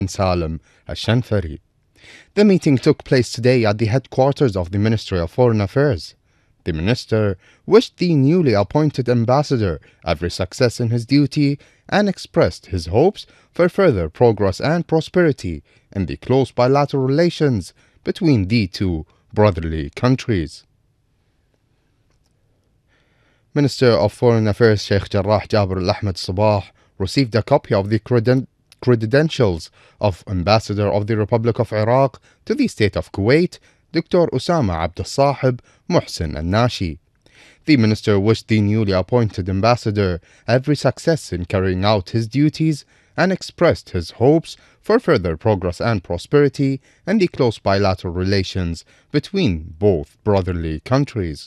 Salem Al-Shanfari. The meeting took place today at the headquarters of the Ministry of Foreign Affairs. The minister wished the newly appointed ambassador every success in his duty and expressed his hopes for further progress and prosperity in the close bilateral relations between the two brotherly countries. Minister of Foreign Affairs Sheikh Jarrah Jaber Al-Ahmed Sabah received a copy of the credentials of Ambassador of the Republic of Iraq to the State of Kuwait, Dr. Osama Abdel Sahib Muhsin Al-Nashi. The minister wished the newly appointed ambassador every success in carrying out his duties and expressed his hopes for further progress and prosperity in the close bilateral relations between both brotherly countries.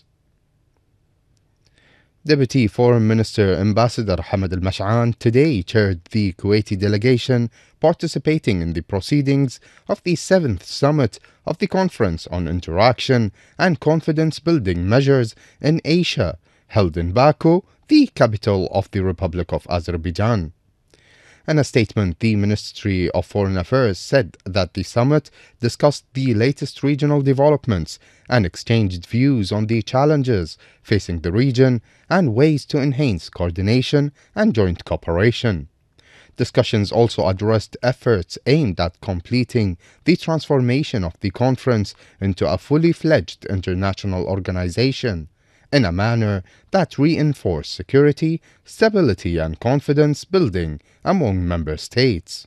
Deputy Foreign Minister Ambassador Hamad Al-Mash'an today chaired the Kuwaiti delegation participating in the proceedings of the 7th summit of the Conference on Interaction and Confidence-Building Measures in Asia, held in Baku, the capital of the Republic of Azerbaijan. In a statement, the Ministry of Foreign Affairs said that the summit discussed the latest regional developments and exchanged views on the challenges facing the region and ways to enhance coordination and joint cooperation. Discussions also addressed efforts aimed at completing the transformation of the conference into a fully fledged international organization in a manner that reinforce security, stability and confidence building among member states.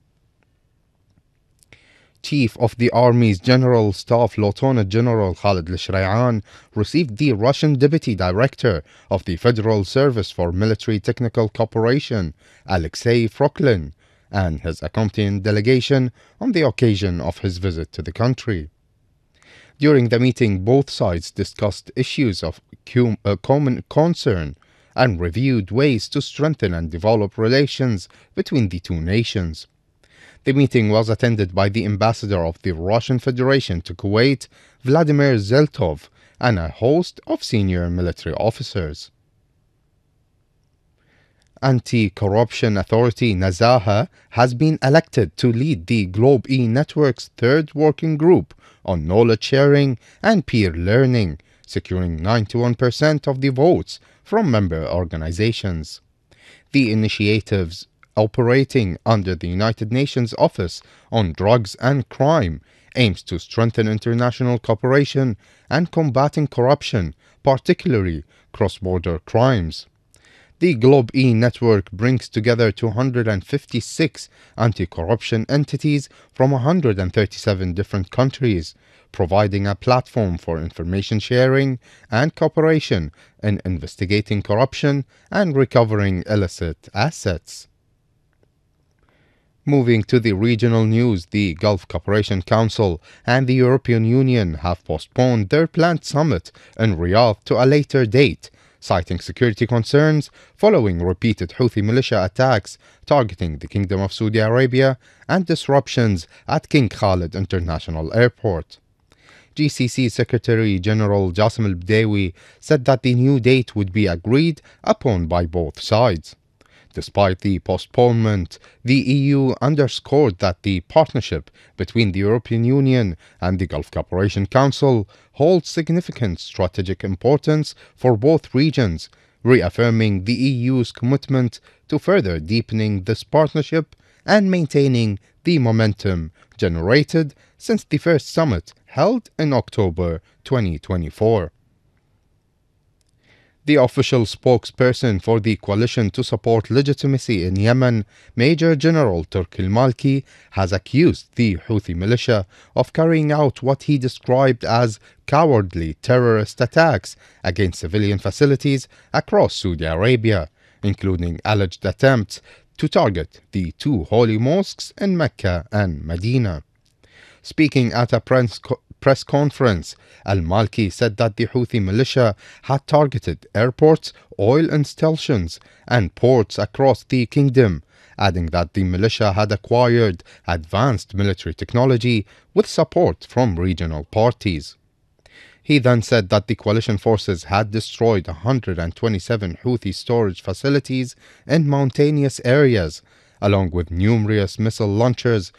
Chief of the Army's General Staff Lieutenant General Khalid Al-Shraian received the Russian Deputy Director of the Federal Service for Military Technical Cooperation, Alexei Froklin, and his accompanying delegation on the occasion of his visit to the country. During the meeting, both sides discussed issues of common concern and reviewed ways to strengthen and develop relations between the two nations. The meeting was attended by the ambassador of the Russian Federation to Kuwait, Vladimir Zeltov, and a host of senior military officers. Anti-Corruption Authority Nazaha has been elected to lead the Globe E-Network's third working group on knowledge sharing and peer learning, securing 91% of the votes from member organizations. The initiatives operating under the United Nations Office on Drugs and Crime aims to strengthen international cooperation and combating corruption, particularly cross-border crimes. The Globe E-Network brings together 256 anti-corruption entities from 137 different countries, providing a platform for information sharing and cooperation in investigating corruption and recovering illicit assets. Moving to the regional news, the Gulf Cooperation Council and the European Union have postponed their planned summit in Riyadh to a later date, citing security concerns following repeated Houthi militia attacks targeting the Kingdom of Saudi Arabia and disruptions at King Khalid International Airport. GCC Secretary General Jassim Al-Badawi said that the new date would be agreed upon by both sides. Despite the postponement, the EU underscored that the partnership between the European Union and the Gulf Cooperation Council holds significant strategic importance for both regions, reaffirming the EU's commitment to further deepening this partnership and maintaining the momentum generated since the first summit held in October 2024. The official spokesperson for the coalition to support legitimacy in Yemen, Major General Turki Al-Malki, has accused the Houthi militia of carrying out what he described as cowardly terrorist attacks against civilian facilities across Saudi Arabia, including alleged attempts to target the two holy mosques in Mecca and Medina. Speaking at a press conference, Al-Malki said that the Houthi militia had targeted airports, oil installations, and ports across the kingdom, adding that the militia had acquired advanced military technology with support from regional parties. He then said that the coalition forces had destroyed 127 Houthi storage facilities in mountainous areas, along with numerous missile launchers